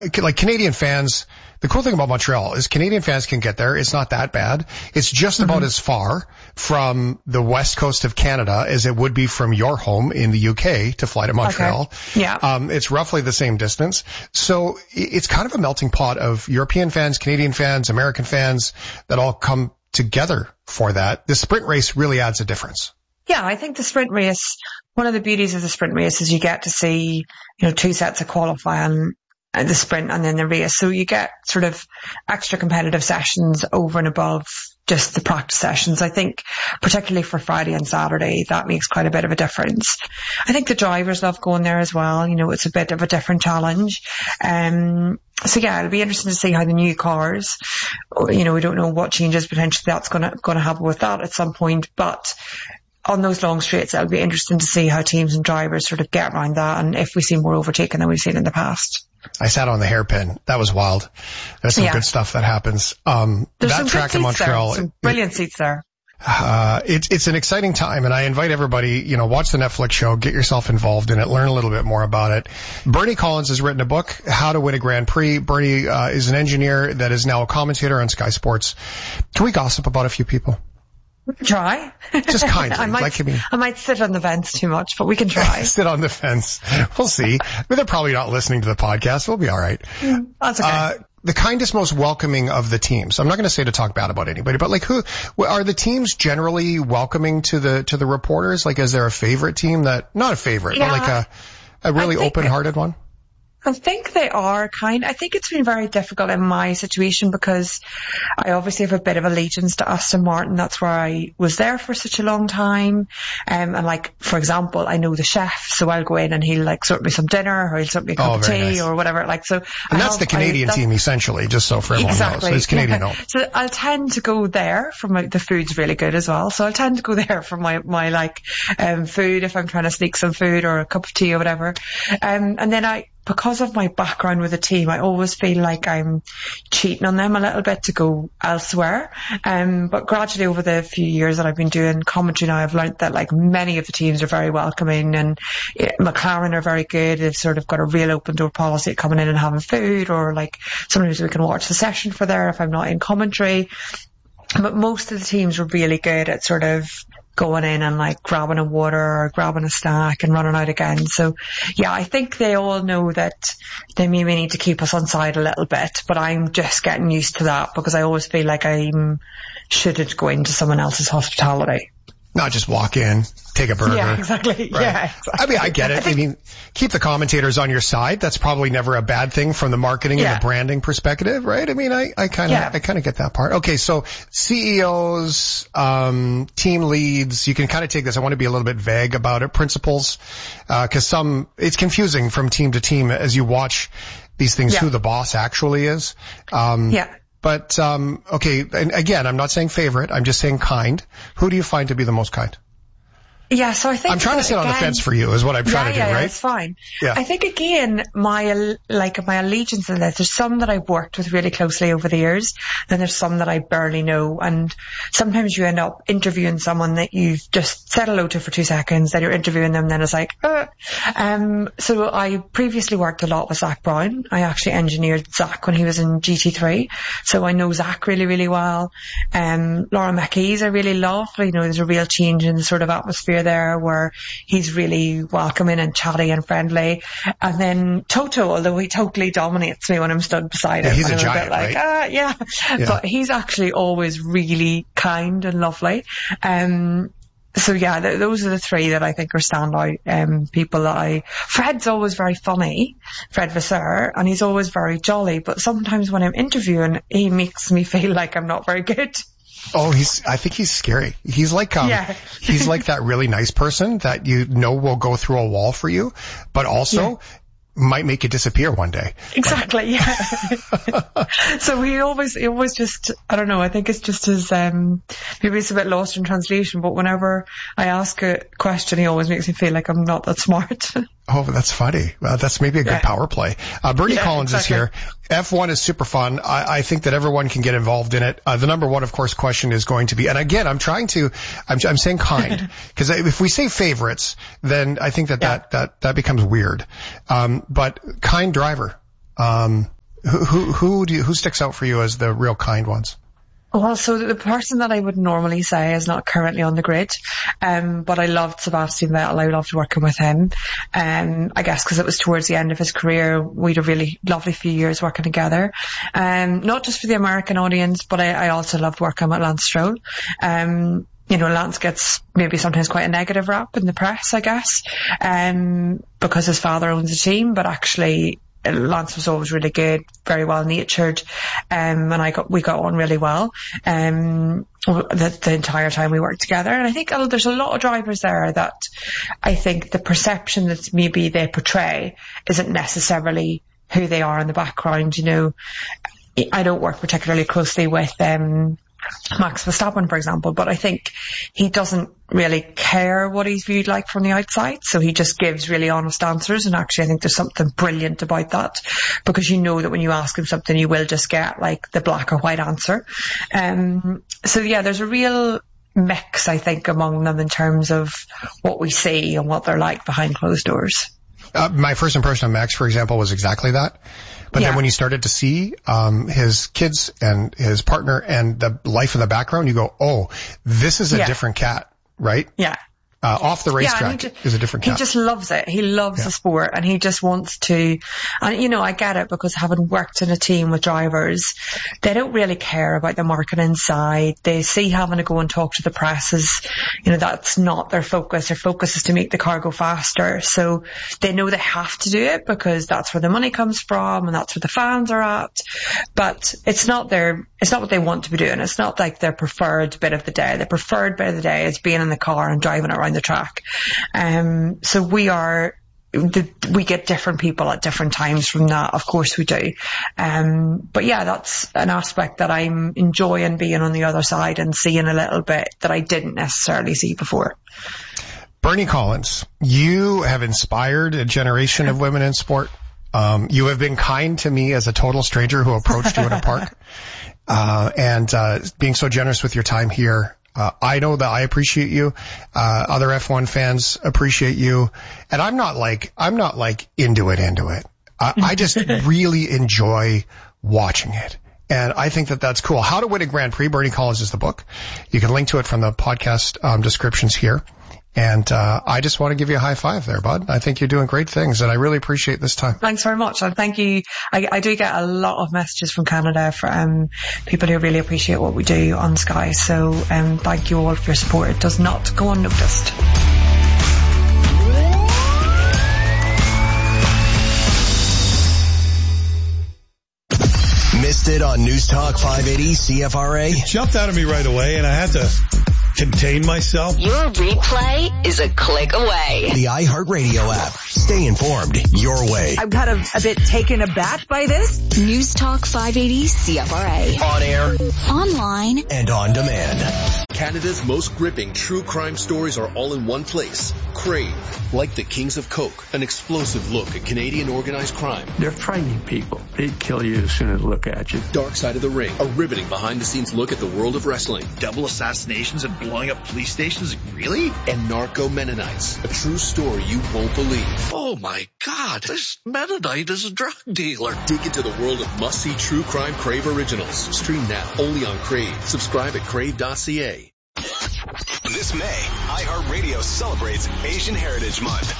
like Canadian fans, the cool thing about Montreal is Canadian fans can get there. It's not that bad. It's just about as far from the west coast of Canada as it would be from your home in the UK to fly to Montreal. Okay. Yeah. It's roughly the same distance. So it's kind of a melting pot of European fans, Canadian fans, American fans that all come together for that. The sprint race really adds a difference. Yeah, I think the sprint race, one of the beauties of the sprint race is you get to see, 2 sets of qualifying, the sprint and then the race. So you get sort of extra competitive sessions over and above just the practice sessions. I think particularly for Friday and Saturday, that makes quite a bit of a difference. I think the drivers love going there as well. It's a bit of a different challenge. So yeah, it'll be interesting to see how the new cars, we don't know what changes potentially that's going to happen with that at some point, but on those long straights, it'll be interesting to see how teams and drivers sort of get around that and if we see more overtaking than we've seen in the past. I sat on the hairpin. That was wild. There's some good stuff that happens. There's that some track in Montreal. Some brilliant seats there. It's an exciting time, and I invite everybody, watch the Netflix show, get yourself involved in it, learn a little bit more about it. Bernie Collins has written a book, How to Win a Grand Prix. Bernie is an engineer that is now a commentator on Sky Sports. Can we gossip about a few people? We can try. Just kindly. I might sit on the fence too much, but we can try. Sit on the fence. We'll see. They're probably not listening to the podcast. We'll be all right. That's okay. The kindest, most welcoming of the teams. I'm not going to say to talk bad about anybody, but like who are the teams generally welcoming to the reporters? Like, is there a favorite team not a favorite, but like a really open-hearted one? I think they are kind. I think it's been very difficult in my situation because I obviously have a bit of allegiance to Aston Martin. That's where I was there for such a long time. And like, for example, I know the chef, so I'll go in and he'll like sort me some dinner or he'll sort me a cup of tea or whatever. Like, so. And that's the Canadian team essentially, just so for everyone knows. So it's Canadian owned. So I'll tend to go there for the food's really good as well. So I'll tend to go there for my food if I'm trying to sneak some food or a cup of tea or whatever. And then because of my background with the team, I always feel like I'm cheating on them a little bit to go elsewhere. But gradually over the few years that I've been doing commentary now, I've learned that like many of the teams are very welcoming and McLaren are very good. They've sort of got a real open door policy coming in and having food, or like sometimes we can watch the session for there if I'm not in commentary. But most of the teams were really good at sort of going in and like grabbing a water or grabbing a snack and running out again. So yeah, I think they all know that they maybe need to keep us on side a little bit, but I'm just getting used to that because I always feel like I shouldn't go into someone else's hospitality. Not just walk in, take a burger. Yeah, exactly. Right. Yeah, exactly. I mean, I get it. I mean, keep the commentators on your side. That's probably never a bad thing from the marketing and the branding perspective, right? I mean, I kind of get that part. Okay, so CEOs, team leads, you can kind of take this. I want to be a little bit vague about it. Principals, because it's confusing from team to team as you watch these things who the boss actually is. But, okay, and again, I'm not saying favorite, I'm just saying kind. Who do you find to be the most kind? Yeah, so I think... I'm trying to sit on the fence for you is what I'm trying to do, right? Yeah, it's fine. Yeah. I think, again, my allegiance in this, there's some that I've worked with really closely over the years, then there's some that I barely know, and sometimes you end up interviewing someone that you've just said hello to for 2 seconds, then you're interviewing them, then it's like, So I previously worked a lot with Zach Brown. I actually engineered Zach when he was in GT3, so I know Zach really, really well. Laura McKee's I really love. There's a real change in the sort of atmosphere there where he's really welcoming and chatty and friendly. And then Toto, although he totally dominates me when I'm stood beside him. He's a giant, right? Yeah. But he's actually always really kind and lovely. So yeah, those are the 3 that I think are standout people that Fred's always very funny, Fred Vasseur, and he's always very jolly, but sometimes when I'm interviewing, he makes me feel like I'm not very good. Oh, I think he's scary. He's like, he's like that really nice person that will go through a wall for you, but also might make you disappear one day. Exactly, yeah. So he always just, I don't know, I think it's just his, maybe it's a bit lost in translation, but whenever I ask a question, he always makes me feel like I'm not that smart. Oh, that's funny. That's maybe a good power play. Bernie Collins is here. F1 is super fun. I think that everyone can get involved in it. The number one, of course, question is going to be, and again, I'm saying kind, because if we say favorites, then I think that becomes weird. But kind driver. Who sticks out for you as the real kind ones? Well, so the person that I would normally say is not currently on the grid, but I loved Sebastian Vettel. I loved working with him. I guess because it was towards the end of his career, we had a really lovely few years working together. Not just for the American audience, but I also loved working with Lance Stroll. Lance gets maybe sometimes quite a negative rap in the press, I guess, because his father owns the team, but actually Lance was always really good, very well natured, and we got on really well, the entire time we worked together. And I think there's a lot of drivers there that I think the perception that maybe they portray isn't necessarily who they are in the background. I don't work particularly closely with, Max Verstappen, for example, but I think he doesn't really care what he's viewed like from the outside, so he just gives really honest answers. And actually I think there's something brilliant about that, because that when you ask him something you will just get like the black or white answer. There's a real mix, I think, among them in terms of what we see and what they're like behind closed doors. My first impression of Max, for example, was exactly that. But then when you started to see his kids and his partner and the life in the background, you go, oh, this is a different cat, right? Yeah. Off the racetrack is a different cat. He just loves it. He loves the sport, and he just wants to, and I get it, because having worked in a team with drivers, they don't really care about the marketing side. They see having to go and talk to the press as, that's not their focus. Their focus is to make the car go faster. So they know they have to do it because that's where the money comes from and that's where the fans are at. But it's not what they want to be doing. It's not like their preferred bit of the day. The preferred bit of the day is being in the car and driving around the track. So we get different people at different times from that. Of course we do. But that's an aspect that I'm enjoying, being on the other side and seeing a little bit that I didn't necessarily see before. Bernie Collins, you have inspired a generation of women in sport. You have been kind to me as a total stranger who approached you in a park, and being so generous with your time here. I know that I appreciate you. Other F1 fans appreciate you. And I'm not like into it. I just really enjoy watching it. And I think that that's cool. How to Win a Grand Prix, Bernie Collins is the book. You can link to it from the podcast descriptions here. And I just want to give you a high five there, bud. I think you're doing great things, and I really appreciate this time. Thanks very much, and thank you. I do get a lot of messages from Canada from people who really appreciate what we do on Sky. So thank you all for your support. It does not go unnoticed. Missed it on News Talk 580 CFRA? It jumped out of me right away, and I had to contain myself. Your replay is a click away. The iHeartRadio app. Stay informed your way. I'm kind of a bit taken aback by this. News Talk 580 CFRA. On air, online, and on demand. Canada's most gripping true crime stories are all in one place. Crave, like the Kings of Coke, an explosive look at Canadian organized crime. They're frightening people. They'd kill you as soon as they look at you. Dark Side of the Ring, a riveting behind-the-scenes look at the world of wrestling. Double assassinations and blowing up police stations? Really? And Narco Mennonites, a true story you won't believe. Oh my God, this Mennonite is a drug dealer. Dig into the world of must-see true crime Crave originals. Stream now, only on Crave. Subscribe at crave.ca. This May, iHeartRadio celebrates Asian Heritage Month.